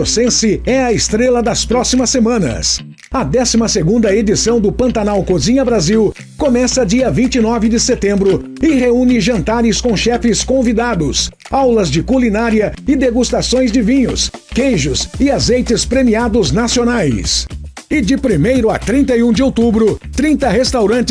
Grossense é a estrela das próximas semanas. A 12ª edição do Pantanal Cozinha Brasil começa dia 29 de setembro e reúne jantares com chefes convidados, aulas de culinária e degustações de vinhos, queijos e azeites premiados nacionais. E de 1º a 31 de outubro, 30 restaurantes